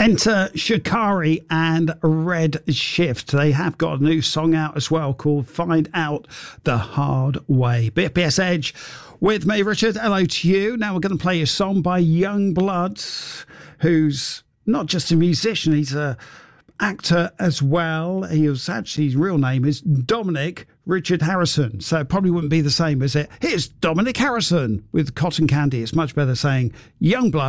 Enter Shikari and Red Shift. They have got a new song out as well called Find Out the Hard Way. BFBS Edge with me, Richard. Hello to you. Now we're going to play a song by Yungblud, who's not just a musician, he's a actor as well. He was actually, his real name is Dominic Richard Harrison, so it probably wouldn't be the same, is it? Here's Dominic Harrison with Cotton Candy. It's much better saying Yungblud.